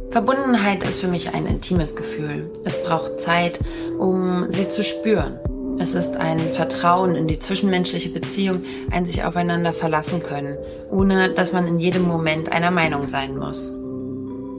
Verbundenheit ist für mich ein intimes Gefühl. Es braucht Zeit, um sie zu spüren. Es ist ein Vertrauen in die zwischenmenschliche Beziehung, ein sich aufeinander verlassen können, ohne dass man in jedem Moment einer Meinung sein muss.